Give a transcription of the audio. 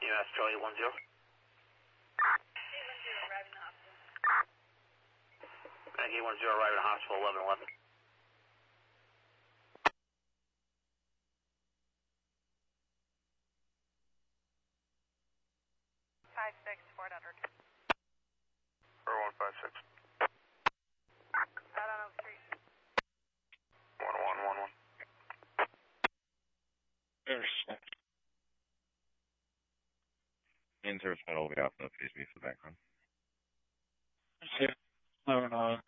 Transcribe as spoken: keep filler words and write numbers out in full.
U S Charlie one zero. eight one zero arriving at hospital eleven eleven. five six, Fort Edward. four one five six. Out on Oak Street. one one one one. In service metal will be off the face me for the background. Yeah. No, no.